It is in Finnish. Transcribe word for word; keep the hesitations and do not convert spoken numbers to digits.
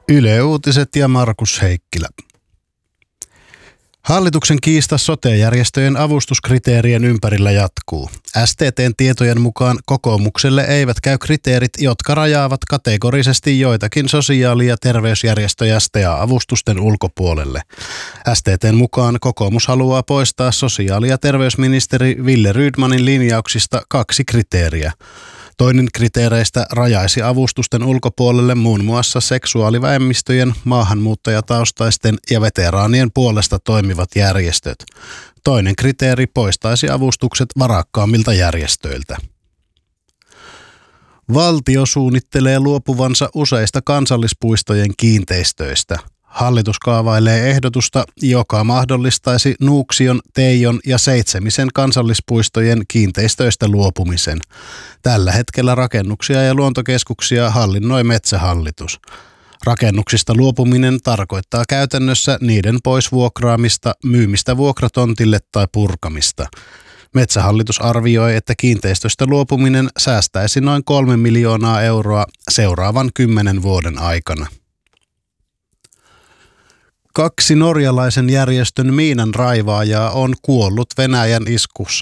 Yle Uutiset ja Markus Heikkilä. Hallituksen kiista sote-järjestöjen avustuskriteerien ympärillä jatkuu. S T T:n tietojen mukaan kokoomukselle eivät käy kriteerit, jotka rajaavat kategorisesti joitakin sosiaali- ja terveysjärjestöjä S T A-avustusten ulkopuolelle. S T T:n mukaan kokoomus haluaa poistaa sosiaali- ja terveysministeri Wille Rydmanin linjauksista kaksi kriteeriä. Toinen kriteereistä rajaisi avustusten ulkopuolelle muun muassa seksuaalivähemmistöjen, maahanmuuttajataustaisten ja veteraanien puolesta toimivat järjestöt. Toinen kriteeri poistaisi avustukset varakkaammilta järjestöiltä. Valtio suunnittelee luopuvansa useista kansallispuistojen kiinteistöistä. Hallitus kaavailee ehdotusta, joka mahdollistaisi Nuuksion, Teijon ja Seitsemisen kansallispuistojen kiinteistöistä luopumisen. Tällä hetkellä rakennuksia ja luontokeskuksia hallinnoi Metsähallitus. Rakennuksista luopuminen tarkoittaa käytännössä niiden pois vuokraamista, myymistä vuokratontille tai purkamista. Metsähallitus arvioi, että kiinteistöstä luopuminen säästäisi noin kolme miljoonaa euroa seuraavan kymmenen vuoden aikana. Kaksi norjalaisen järjestön miinanraivaajaa on kuollut Venäjän iskussa